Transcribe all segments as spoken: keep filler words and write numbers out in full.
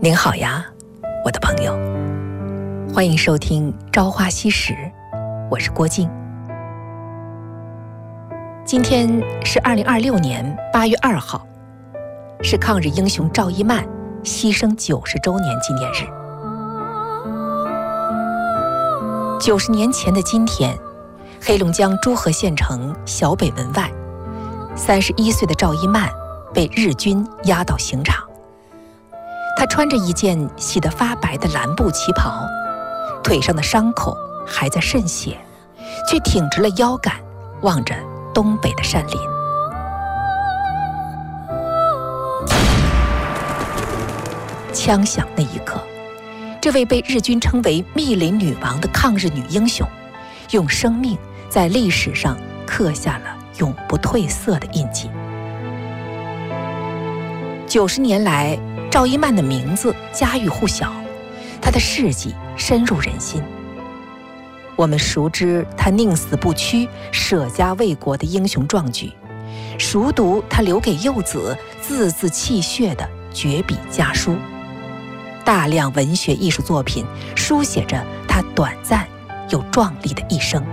您好呀，我的朋友，欢迎收听《朝花夕拾》，我是郭靖。今天是二零二六年八月二号，是抗日英雄赵一曼牺牲九十周年纪念日。九十年前的今天，黑龙江诸河县城小北门外，三十一岁的赵一曼被日军押到刑场。她穿着一件洗得发白的蓝布旗袍，腿上的伤口还在渗血，却挺直了腰杆，望着东北的山林。枪响那一刻，这位被日军称为密林女王的抗日女英雄，用生命在历史上刻下了永不褪色的印记。九十年来，赵一曼的名字家喻户晓，她的事迹深入人心。我们熟知她宁死不屈、舍家为国的英雄壮举，熟读她留给幼子字字泣血的绝笔家书。大量文学艺术作品书写着她短暂又壮丽的一生。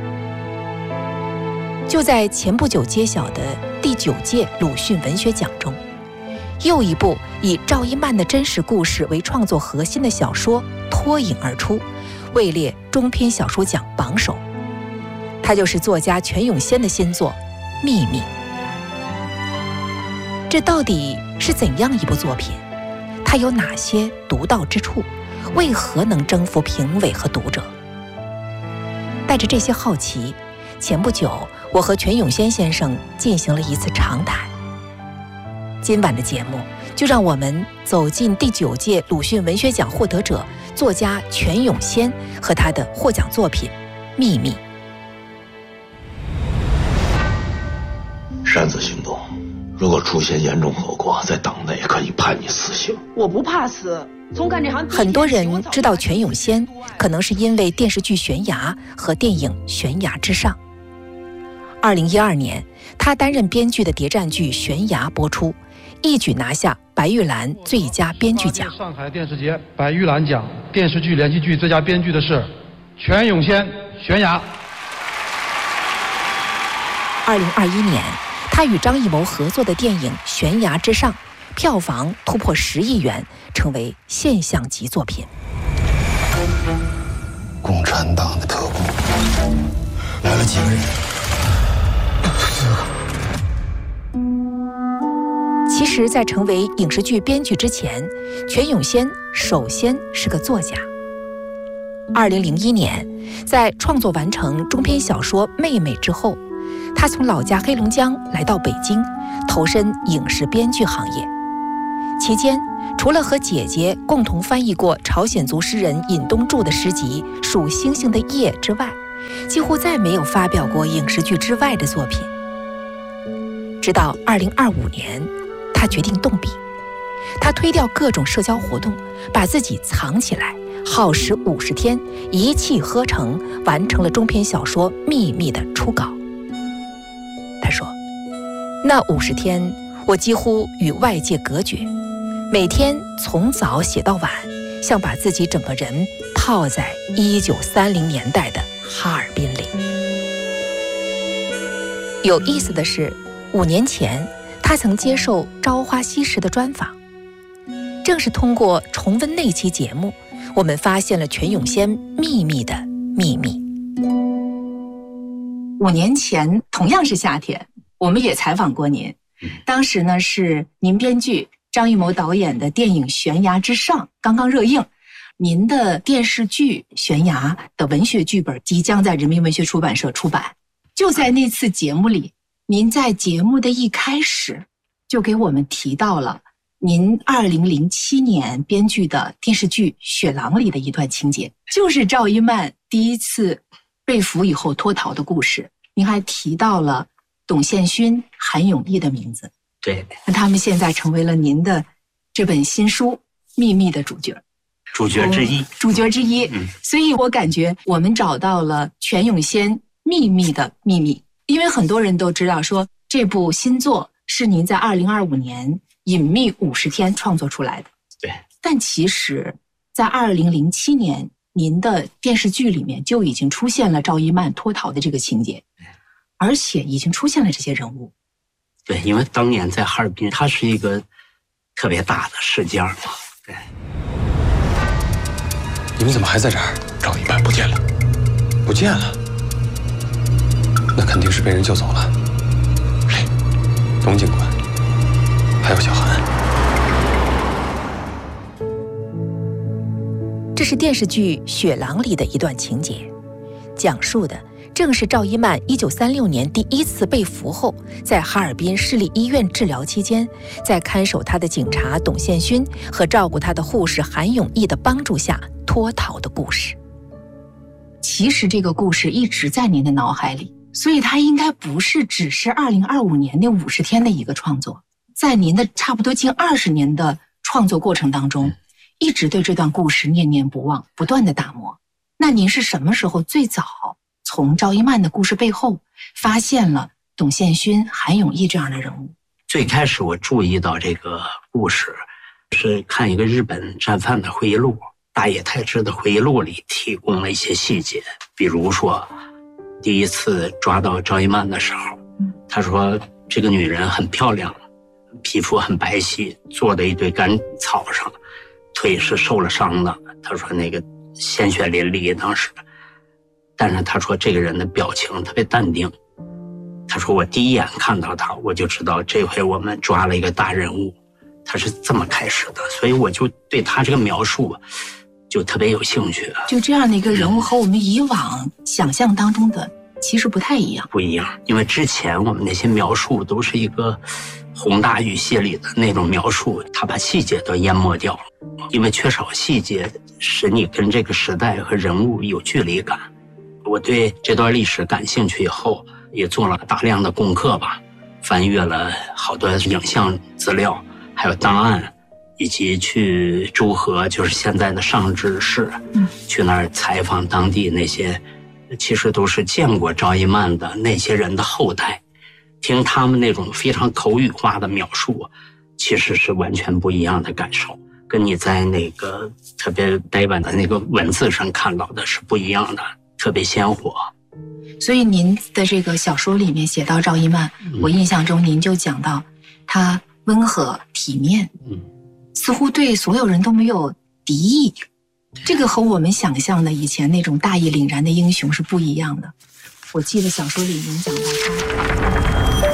就在前不久揭晓的第九届鲁迅文学奖中，又一部以赵一曼的真实故事为创作核心的小说脱颖而出，位列中篇小说奖榜首。它就是作家全永先的新作《秘密》。这到底是怎样一部作品？它有哪些独到之处？为何能征服评委和读者？带着这些好奇，前不久我和全永先先生进行了一次长谈。今晚的节目就让我们走进第九届鲁迅文学奖获得者作家全永先和他的获奖作品《秘密》。 擅自行动，如果出现严重后果，在党内可以判你死刑。 我不怕死，从干这行。 很多人知道全永先，可能是因为电视剧《悬崖》和电影《悬崖之上》。二零一二年，他担任编剧的谍战剧《悬崖》播出，一举拿下白玉兰最佳编剧奖。 上海电视节白玉兰奖电视剧连续剧最佳编剧的是全永先《悬崖》。 二零二一年，他与张艺谋合作的电影《悬崖之上》票房突破十亿元，成为现象级作品。 共产党的特工来了几个人？ 其实在成为影视剧编剧之前，全永先首先是个作家。二零零一年，在创作完成中篇小说《妹妹》之后，他从老家黑龙江来到北京，投身影视编剧行业。期间，除了和姐姐共同翻译过朝鲜族诗人尹东柱的诗集《数星星的夜》之外，几乎再没有发表过影视剧之外的作品。直到二零二五年，他决定动笔。他推掉各种社交活动，把自己藏起来，耗时五十天，一气呵成完成了中篇小说《秘密》的初稿。他说，那五十天我几乎与外界隔绝，每天从早写到晚，像把自己整个人泡在一九三零年代的哈尔滨里。有意思的是，五年前他曾接受《朝花夕拾》的专访，正是通过重温那期节目，我们发现了全永先秘密的秘密。 五年前同样是夏天，我们也采访过您，当时呢是您编剧，张艺谋导演的电影《悬崖之上》刚刚热映，您的电视剧《悬崖》的文学剧本即将在人民文学出版社出版。就在那次节目里，您在节目的一开始就给我们提到了您二零零七年编剧的电视剧《雪狼》里的一段情节，就是赵一曼第一次被俘以后脱逃的故事。您还提到了董宪勋、韩永义的名字， 对， 那他们现在成为了您的这本新书《秘密》的主角， 主角之一， 主角之一。嗯，所以我感觉我们找到了全永先秘密的秘密，因为很多人都知道说这部新作是您在二零二五年隐秘五十天创作出来的。 对， 但其实在二零零七年您的电视剧里面就已经出现了赵一曼脱逃的这个情节，而且已经出现了这些人物。 对，因为当年在哈尔滨，它是一个特别大的事件嘛。对。 你们怎么还在这儿？赵一曼不见了，不见了，那肯定是被人救走了。谁？董警官，还有小韩。 这是电视剧《雪狼》里的一段情节，讲述的正是赵一曼一九三六年第一次被俘后，在哈尔滨市立医院治疗期间，在看守她的警察董宪勋和照顾她的护士韩永义的帮助下脱逃的故事。 其实这个故事一直在您的脑海里，所以它应该不是只是二零二五年那五十天的一个创作，在您的差不多近二十年的创作过程当中，一直对这段故事念念不忘，不断的打磨。那您是什么时候最早从赵一曼的故事背后发现了董宪勋、韩永义这样的人物？ 最开始我注意到这个故事，是看一个日本战犯的回忆录，大野太志的回忆录里提供了一些细节，比如说第一次抓到赵一曼的时候，他说这个女人很漂亮，皮肤很白皙，坐在一堆干草上，腿是受了伤的，他说那个鲜血淋漓当时，但是他说这个人的表情特别淡定，他说我第一眼看到他我就知道这回我们抓了一个大人物，他是这么开始的，所以我就对他这个描述就特别有兴趣。 就这样的一个人物和我们以往想象当中的其实不太一样。 不一样，因为之前我们那些描述都是一个宏大语系里的那种描述，他把细节都淹没掉了，因为缺少细节使你跟这个时代和人物有距离感。我对这段历史感兴趣以后，也做了大量的功课吧，翻阅了好多影像资料，还有档案，以及去诸河，就是现在的上志市，嗯，去那儿采访当地那些其实都是见过赵一曼的那些人的后代，听他们那种非常口语化的描述，其实是完全不一样的感受，跟你在那个特别呆板的那个文字上看到的是不一样的，特别鲜活。 所以您的这个小说里面写到赵一曼，嗯，我印象中您就讲到她温和体面，嗯，似乎对所有人都没有敌意，这个和我们想象的以前那种大义凛然的英雄是不一样的。我记得小说里您讲到他，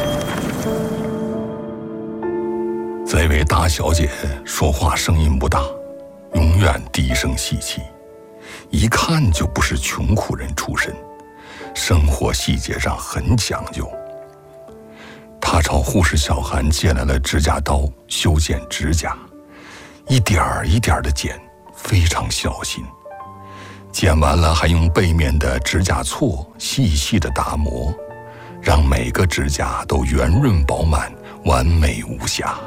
这位大小姐说话声音不大，永远低声细气，一看就不是穷苦人出身，生活细节上很讲究。她朝护士小韩借来了指甲刀，修剪指甲，一点儿一点儿的剪，非常小心。剪完了还用背面的指甲锉细细的打磨，让每个指甲都圆润饱满，完美无瑕。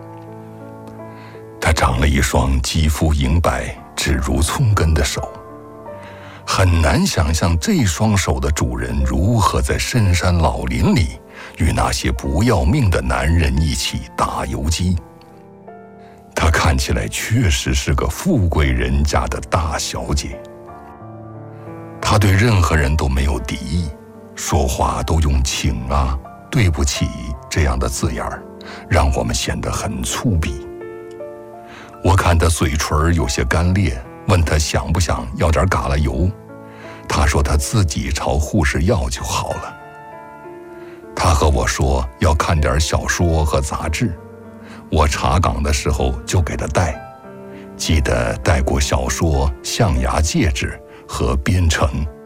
她长了一双肌肤莹白、指如葱根的手，很难想象这双手的主人如何在深山老林里与那些不要命的男人一起打游击。她看起来确实是个富贵人家的大小姐。她对任何人都没有敌意，说话都用请啊、对不起这样的字眼儿，让我们显得很粗鄙。我看她嘴唇有些干裂，问她想不想要点嘎啦油，她说她自己朝护士要就好了。她和我说要看点小说和杂志，我查岗的时候就给她带，记得带过小说《象牙戒指》和《边城》。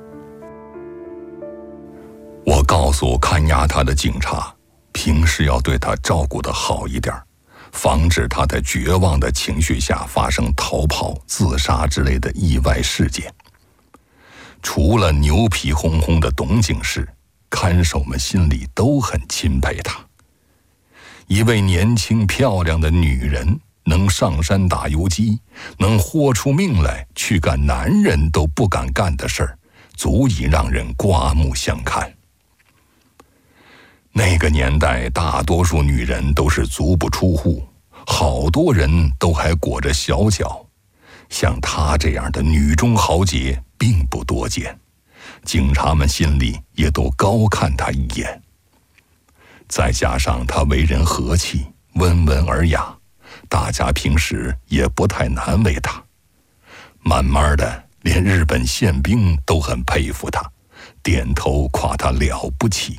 我告诉看押她的警察，平时要对她照顾得好一点，防止她在绝望的情绪下发生逃跑、自杀之类的意外事件。除了牛皮哄哄的董警士，看守们心里都很钦佩她。一位年轻漂亮的女人，能上山打游击，能豁出命来去干男人都不敢干的事儿，足以让人刮目相看。那个年代，大多数女人都是足不出户， 好多人都还裹着小脚，像她这样的女中豪杰并不多见，警察们心里也都高看她一眼。再加上她为人和气，温文尔雅，大家平时也不太难为她。慢慢的，连日本宪兵都很佩服她，点头夸她了不起。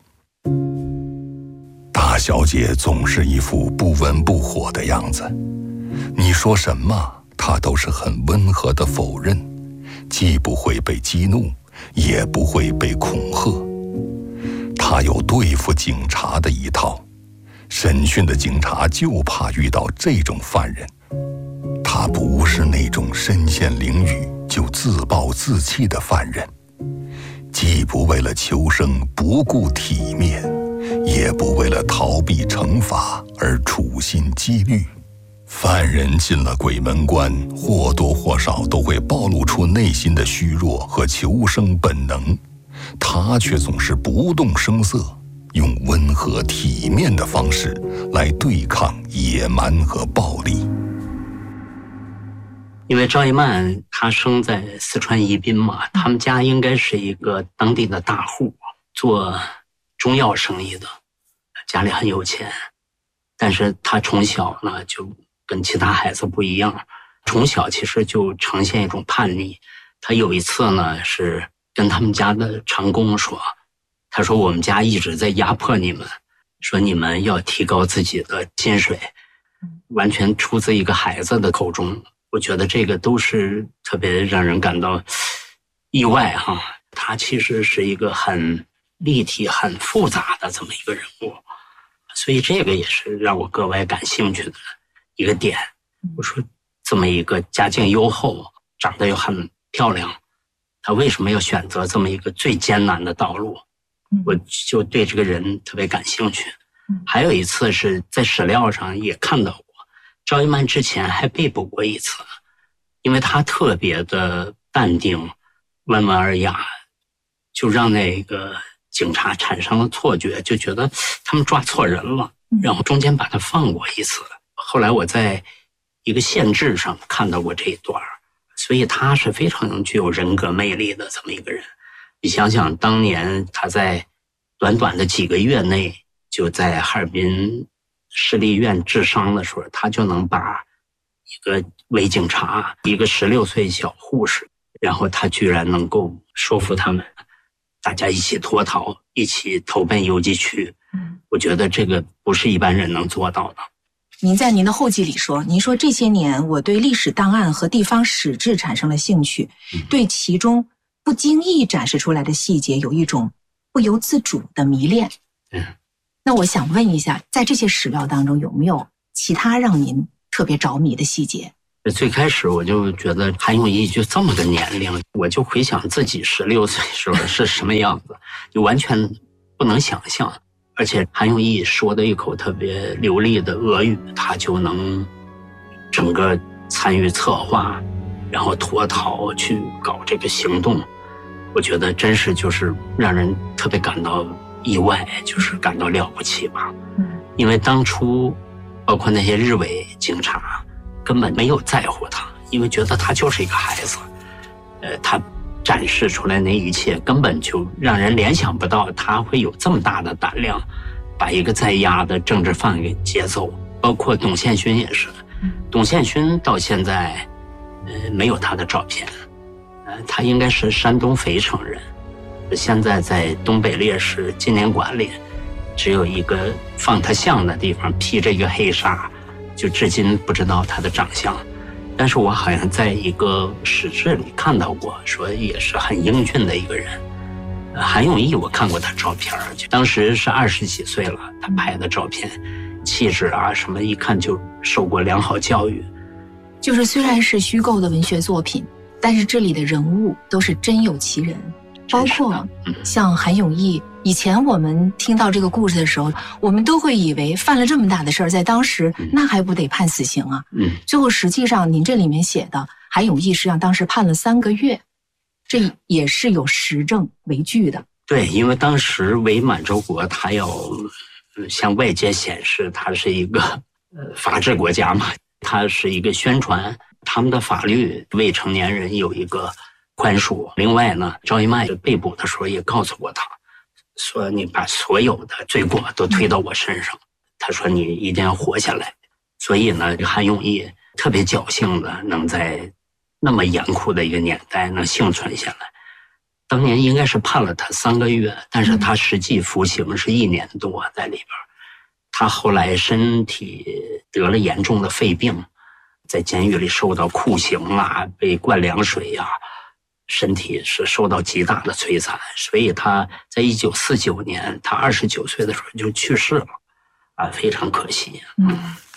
大小姐总是一副不温不火的样子，你说什么她都是很温和的否认，既不会被激怒，也不会被恐吓。她有对付警察的一套，审讯的警察就怕遇到这种犯人。她不是那种身陷囹圄就自暴自弃的犯人，既不为了求生不顾体面，也不为了逃避惩罚而处心积虑。犯人进了鬼门关，或多或少都会暴露出内心的虚弱和求生本能，他却总是不动声色，用温和体面的方式来对抗野蛮和暴力。 因为赵一曼她生在四川宜宾嘛，他们家应该是一个当地的大户，做中药生意的，家里很有钱。但是她从小呢就跟其他孩子不一样，从小其实就呈现一种叛逆。她有一次呢是跟他们家的长工说，他说我们家一直在压迫你们，说你们要提高自己的薪水，完全出自一个孩子的口中。我觉得这个都是特别让人感到意外哈。他其实是一个很立体很复杂的这么一个人物，所以这个也是让我格外感兴趣的一个点。我说这么一个家境优厚，长得又很漂亮，他为什么要选择这么一个最艰难的道路？我就对这个人特别感兴趣。还有一次是在史料上也看到过，赵一曼之前还被捕过一次，因为他特别的淡定温文尔雅，就让那个警察产生了错觉，就觉得他们抓错人了，然后中间把他放过一次。后来我在一个县志上看到过这一段，所以他是非常具有人格魅力的这么一个人。你想想当年他在短短的几个月内就在哈尔滨市立医院治伤的时候，他就能把一个伪警察，一个十六岁小护士，然后他居然能够说服他们大家一起脱逃，一起投奔游击区。我觉得这个不是一般人能做到的。 您在您的后记里说，您说这些年我对历史档案和地方史志产生了兴趣，对其中不经意展示出来的细节有一种不由自主的迷恋。 嗯， 那我想问一下，在这些史料当中有没有其他让您特别着迷的细节？ 最开始我就觉得韩永义就这么个年龄，我就回想自己十六岁时候是什么样子，就完全不能想象。而且韩永义说的一口特别流利的俄语，他就能整个参与策划，然后脱逃去搞这个行动。我觉得真是就是让人特别感到意外，就是感到了不起吧。因为当初包括那些日伪警察根本没有在乎他，因为觉得他就是一个孩子。呃，他展示出来那一切根本就让人联想不到他会有这么大的胆量把一个在押的政治犯给劫走。包括董宪勋也是，董宪勋到现在呃没有他的照片，呃他应该是山东肥城人，现在在东北烈士纪念馆里只有一个放他像的地方披着一个黑纱，就至今不知道他的长相。但是我好像在一个史志里看到过，说也是很英俊的一个人。韩永义我看过他照片，当时是二十几岁了，他拍的照片，气质啊什么，一看就受过良好教育。 就是虽然是虚构的文学作品，但是这里的人物都是真有其人，包括像韩永义。以前我们听到这个故事的时候，我们都会以为犯了这么大的事儿，在当时那还不得判死刑啊？嗯，最后实际上您这里面写的韩永义实际上当时判了三个月，这也是有实证为据的。 对，因为当时伪满洲国他要向外界显示他是一个呃法治国家嘛，它是一个宣传，他们的法律未成年人有一个宽恕。另外呢，赵一麦被捕的时候也告诉过他，说你把所有的罪过都推到我身上，他说你一定要活下来。所以呢，韩永义特别侥幸的能在那么严酷的一个年代能幸存下来。当年应该是判了他三个月，但是他实际服刑是一年多在里边。他后来身体得了严重的肺病，在监狱里受到酷刑啊，被灌凉水啊，身体是受到极大的摧残。所以他在一九四九年他二十九岁的时候就去世了，啊，非常可惜。 嗯。